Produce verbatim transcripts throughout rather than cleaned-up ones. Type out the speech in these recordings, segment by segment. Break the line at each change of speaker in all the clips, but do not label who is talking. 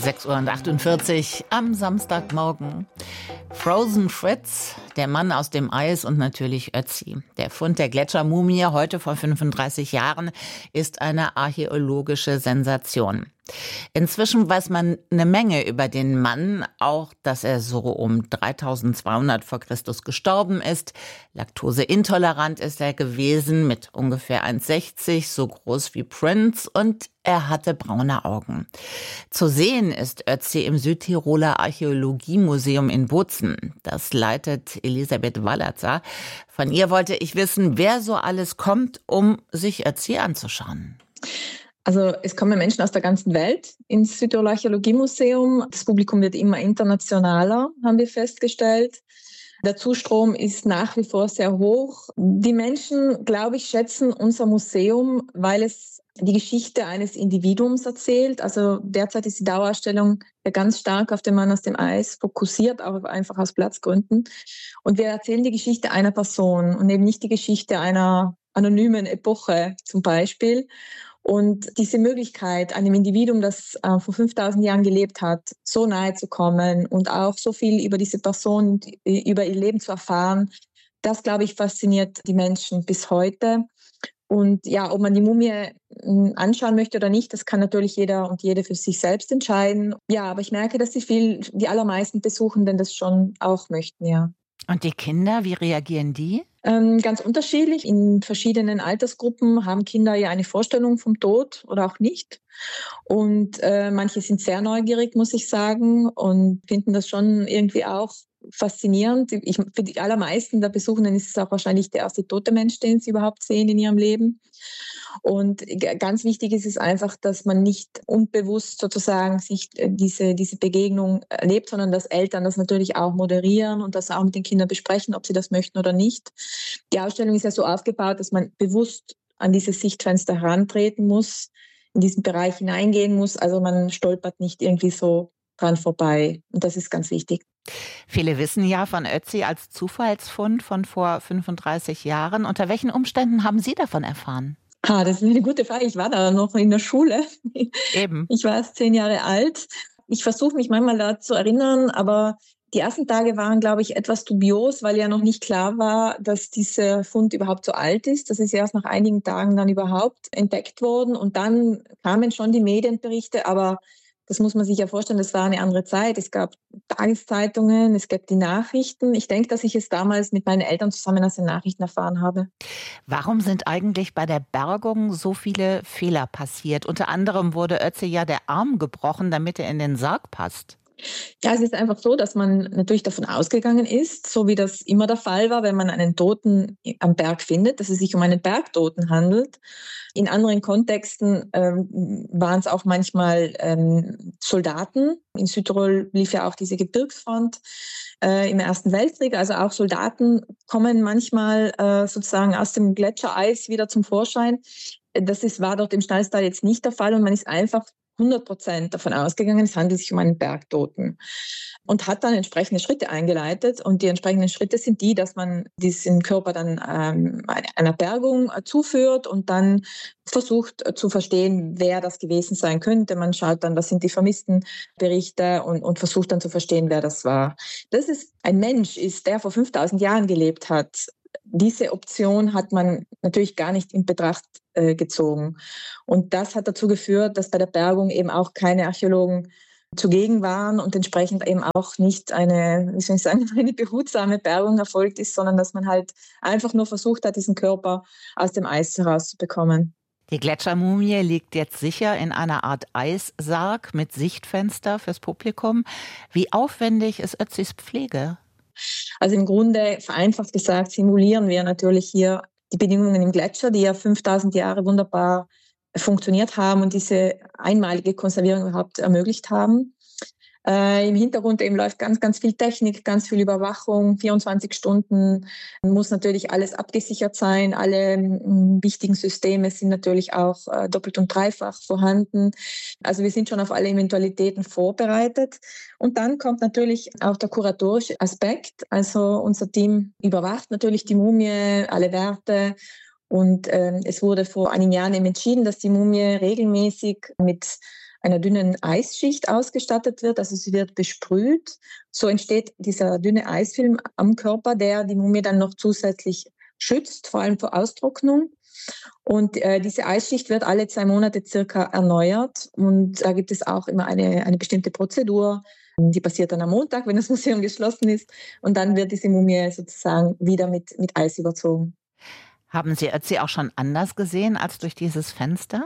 sechs Uhr achtundvierzig am Samstagmorgen. Frozen Fritz, der Mann aus dem Eis und natürlich Ötzi. Der Fund der Gletschermumie heute vor fünfunddreißig Jahren ist eine archäologische Sensation. Inzwischen weiß man eine Menge über den Mann, auch dass er so um dreitausendzweihundert vor Christus gestorben ist. Laktoseintolerant ist er gewesen, mit ungefähr eins Komma sechzig, so groß wie Prince, und er hatte braune Augen. Zu sehen ist Ötzi im Südtiroler Archäologiemuseum in Bozen. Das leitet Elisabeth Wallerzer. Von ihr wollte ich wissen, wer so alles kommt, um sich Ötzi anzuschauen.
Also es kommen Menschen aus der ganzen Welt ins Südtiroler Archäologiemuseum. Das Publikum wird immer internationaler, haben wir festgestellt. Der Zustrom ist nach wie vor sehr hoch. Die Menschen, glaube ich, schätzen unser Museum, weil es die Geschichte eines Individuums erzählt. Also derzeit ist die Dauerausstellung ja ganz stark auf den Mann aus dem Eis fokussiert, auch einfach aus Platzgründen. Und wir erzählen die Geschichte einer Person und eben nicht die Geschichte einer anonymen Epoche zum Beispiel. Und diese Möglichkeit, einem Individuum, das äh, vor fünftausend Jahren gelebt hat, so nahe zu kommen und auch so viel über diese Person, über ihr Leben zu erfahren, das, glaube ich, fasziniert die Menschen bis heute. Und ja, ob man die Mumie anschauen möchte oder nicht, das kann natürlich jeder und jede für sich selbst entscheiden. Ja, aber ich merke, dass die, viel, die allermeisten Besuchenden das schon auch möchten, ja.
Und die Kinder, wie reagieren die?
Ähm, ganz unterschiedlich. In verschiedenen Altersgruppen haben Kinder ja eine Vorstellung vom Tod oder auch nicht. Und äh, manche sind sehr neugierig, muss ich sagen, und finden das schon irgendwie auch faszinierend. Ich, für die allermeisten der Besuchenden ist es auch wahrscheinlich der erste tote Mensch, den sie überhaupt sehen in ihrem Leben. Und ganz wichtig ist es einfach, dass man nicht unbewusst sozusagen sich diese, diese Begegnung erlebt, sondern dass Eltern das natürlich auch moderieren und das auch mit den Kindern besprechen, ob sie das möchten oder nicht. Die Ausstellung ist ja so aufgebaut, dass man bewusst an dieses Sichtfenster herantreten muss, in diesen Bereich hineingehen muss. Also man stolpert nicht irgendwie so dran vorbei. Und das ist ganz wichtig.
Viele wissen ja von Ötzi als Zufallsfund von vor fünfunddreißig Jahren. Unter welchen Umständen haben Sie davon erfahren?
Ah, das ist eine gute Frage. Ich war da noch in der Schule.
Eben.
Ich war erst zehn Jahre alt. Ich versuche mich manchmal da zu erinnern, aber die ersten Tage waren, glaube ich, etwas dubios, weil ja noch nicht klar war, dass dieser Fund überhaupt so alt ist. Das ist erst nach einigen Tagen dann überhaupt entdeckt worden. Und dann kamen schon die Medienberichte, aber das muss man sich ja vorstellen, das war eine andere Zeit. Es gab Tageszeitungen, es gab die Nachrichten. Ich denke, dass ich es damals mit meinen Eltern zusammen aus den Nachrichten erfahren habe.
Warum sind eigentlich bei der Bergung so viele Fehler passiert? Unter anderem wurde Ötzi ja der Arm gebrochen, damit er in den Sarg passt.
Ja, es ist einfach so, dass man natürlich davon ausgegangen ist, so wie das immer der Fall war, wenn man einen Toten am Berg findet, dass es sich um einen Bergtoten handelt. In anderen Kontexten ähm, waren es auch manchmal ähm, Soldaten. In Südtirol lief ja auch diese Gebirgsfront äh, im Ersten Weltkrieg. Also auch Soldaten kommen manchmal äh, sozusagen aus dem Gletschereis wieder zum Vorschein. Das ist, war dort im Schnalstal jetzt nicht der Fall und man ist einfach hundert Prozent davon ausgegangen, es handelt sich um einen Bergtoten und hat dann entsprechende Schritte eingeleitet. Und die entsprechenden Schritte sind die, dass man diesen Körper dann ähm, einer Bergung zuführt und dann versucht zu verstehen, wer das gewesen sein könnte. Man schaut dann, was sind die Vermisstenberichte und, und versucht dann zu verstehen, wer das war. Das ist ein Mensch, ist, der vor fünftausend Jahren gelebt hat. Diese Option hat man natürlich gar nicht in Betracht äh, gezogen. Und das hat dazu geführt, dass bei der Bergung eben auch keine Archäologen zugegen waren und entsprechend eben auch nicht eine, wie soll ich sagen, eine behutsame Bergung erfolgt ist, sondern dass man halt einfach nur versucht hat, diesen Körper aus dem Eis herauszubekommen.
Die Gletschermumie liegt jetzt sicher in einer Art Eissarg mit Sichtfenster fürs Publikum. Wie aufwendig ist Ötzis Pflege?
Also im Grunde, vereinfacht gesagt, simulieren wir natürlich hier die Bedingungen im Gletscher, die ja fünftausend Jahre wunderbar funktioniert haben und diese einmalige Konservierung überhaupt ermöglicht haben. Äh, Im Hintergrund eben läuft ganz, ganz viel Technik, ganz viel Überwachung, vierundzwanzig Stunden, muss natürlich alles abgesichert sein. Alle m, wichtigen Systeme sind natürlich auch äh, doppelt und dreifach vorhanden. Also wir sind schon auf alle Eventualitäten vorbereitet. Und dann kommt natürlich auch der kuratorische Aspekt. Also unser Team überwacht natürlich die Mumie, alle Werte. Und äh, es wurde vor einigen Jahren eben entschieden, dass die Mumie regelmäßig mit einer dünnen Eisschicht ausgestattet wird, also sie wird besprüht. So entsteht dieser dünne Eisfilm am Körper, der die Mumie dann noch zusätzlich schützt, vor allem vor Austrocknung. Und äh, diese Eisschicht wird alle zwei Monate circa erneuert. Und da gibt es auch immer eine, eine bestimmte Prozedur. Die passiert dann am Montag, wenn das Museum geschlossen ist. Und dann wird diese Mumie sozusagen wieder mit, mit Eis überzogen.
Haben Sie Ötzi auch schon anders gesehen als durch dieses Fenster?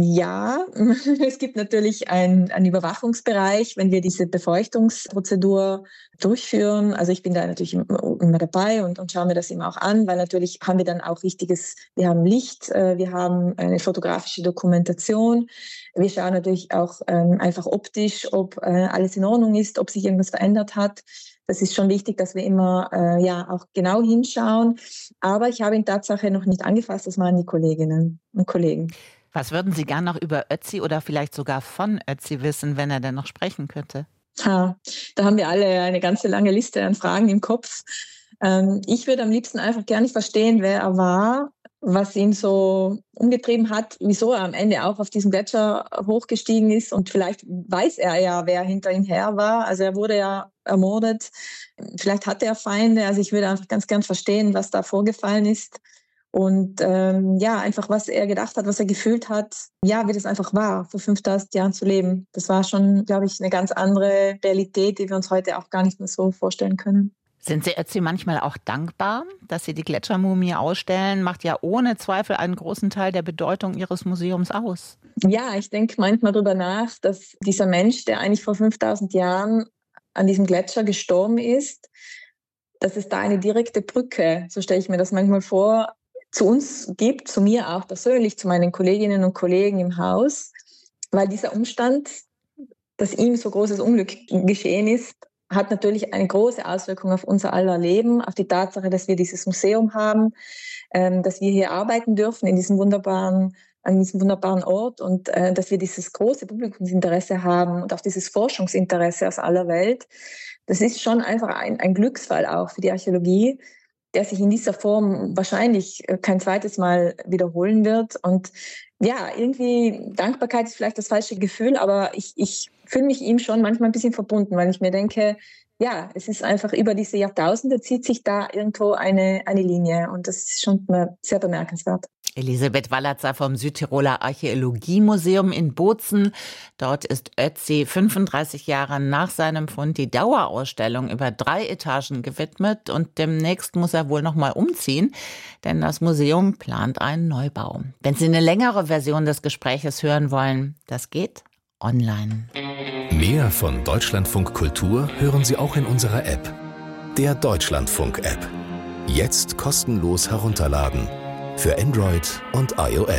Ja, es gibt natürlich einen, einen Überwachungsbereich, wenn wir diese Befeuchtungsprozedur durchführen. Also ich bin da natürlich immer dabei und, und schaue mir das immer auch an, weil natürlich haben wir dann auch richtiges, wir haben Licht, wir haben eine fotografische Dokumentation. Wir schauen natürlich auch ähm, einfach optisch, ob äh, alles in Ordnung ist, ob sich irgendwas verändert hat. Das ist schon wichtig, dass wir immer äh, ja auch genau hinschauen. Aber ich habe ihn Tatsache noch nicht angefasst, das machen die Kolleginnen und Kollegen.
Was würden Sie gern noch über Ötzi oder vielleicht sogar von Ötzi wissen, wenn er denn noch sprechen könnte?
Ha, da haben wir alle eine ganze lange Liste an Fragen im Kopf. Ähm, ich würde am liebsten einfach gerne verstehen, wer er war, was ihn so umgetrieben hat, wieso er am Ende auch auf diesem Gletscher hochgestiegen ist. Und vielleicht weiß er ja, wer hinter ihm her war. Also er wurde ja ermordet. Vielleicht hatte er Feinde. Also ich würde einfach ganz gern verstehen, was da vorgefallen ist. Und ähm, ja, einfach was er gedacht hat, was er gefühlt hat. Ja, wie das einfach war, vor fünftausend Jahren zu leben. Das war schon, glaube ich, eine ganz andere Realität, die wir uns heute auch gar nicht mehr so vorstellen können.
Sind Sie Ötzi manchmal auch dankbar, dass Sie die Gletschermumie ausstellen? Macht ja ohne Zweifel einen großen Teil der Bedeutung Ihres Museums aus.
Ja, ich denke manchmal darüber nach, dass dieser Mensch, der eigentlich vor fünftausend Jahren an diesem Gletscher gestorben ist, dass es da eine direkte Brücke, so stelle ich mir das manchmal vor, zu uns gibt, zu mir auch persönlich, zu meinen Kolleginnen und Kollegen im Haus, weil dieser Umstand, dass ihm so großes Unglück geschehen ist, hat natürlich eine große Auswirkung auf unser aller Leben, auf die Tatsache, dass wir dieses Museum haben, ähm, dass wir hier arbeiten dürfen in diesem wunderbaren, an diesem wunderbaren Ort und äh, dass wir dieses große Publikumsinteresse haben und auch dieses Forschungsinteresse aus aller Welt. Das ist schon einfach ein, ein Glücksfall auch für die Archäologie, der sich in dieser Form wahrscheinlich kein zweites Mal wiederholen wird. Und ja, irgendwie Dankbarkeit ist vielleicht das falsche Gefühl, aber ich, ich fühle mich ihm schon manchmal ein bisschen verbunden, weil ich mir denke, ja, es ist einfach über diese Jahrtausende zieht sich da irgendwo eine, eine Linie und das ist schon sehr bemerkenswert.
Elisabeth Wallatzer vom Südtiroler Archäologiemuseum in Bozen. Dort ist Ötzi fünfunddreißig Jahre nach seinem Fund die Dauerausstellung über drei Etagen gewidmet und demnächst muss er wohl noch mal umziehen, denn das Museum plant einen Neubau. Wenn Sie eine längere Version des Gespräches hören wollen, das geht online.
Mehr von Deutschlandfunk Kultur hören Sie auch in unserer App, der Deutschlandfunk-App. Jetzt kostenlos herunterladen. Für Android und iOS.